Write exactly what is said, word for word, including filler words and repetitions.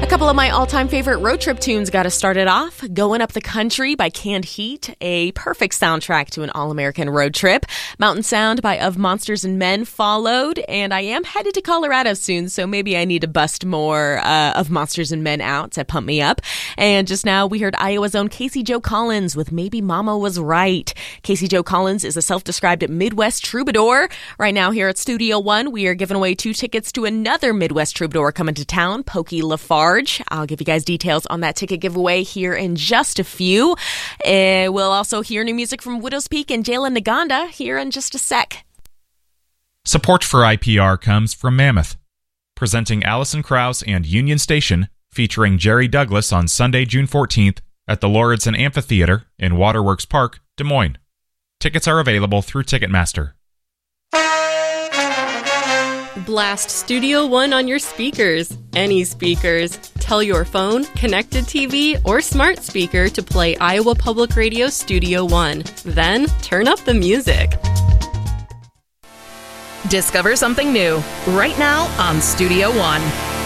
couple of my all-time favorite road trip tunes got us started off. Going Up the Country by Canned Heat, a perfect soundtrack to an all-American road trip. Mountain Sound by Of Monsters and Men followed, and I am headed to Colorado soon, so maybe I need to bust more uh, Of Monsters and Men out to pump me up. And just now we heard Iowa's own Casey Joe Collins with Maybe Mama Was Right. Casey Joe Collins is a self-described Midwest troubadour. Right now here at Studio One, we are giving away two tickets to another Midwest troubadour coming to town, Pokey LaFarge. I'll give you guys details on that ticket giveaway here in just a few. Uh, we'll also hear new music from Widow's Peak and Jalen Naganda here in just a sec. Support for I P R comes from Mammoth, presenting Alison Krauss and Union Station, featuring Jerry Douglas on Sunday, June fourteenth at the Lauritsen Amphitheater in Waterworks Park, Des Moines. Tickets are available through Ticketmaster. Blast Studio One on your speakers. Any speakers. Tell your phone, connected T V, or smart speaker to play Iowa Public Radio Studio One. Then turn up the music. Discover something new right now on Studio One.